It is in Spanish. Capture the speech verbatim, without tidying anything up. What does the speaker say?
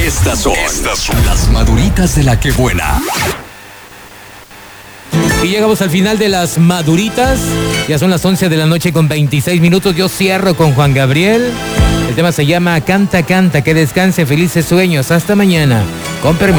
Estas son, Estas son las maduritas de la que buena. Y llegamos al final de las maduritas. Ya son las once de la noche con veintiséis minutos. Yo cierro con Juan Gabriel. El tema se llama Canta, Canta. Que descanse, felices sueños. Hasta mañana. Con permiso.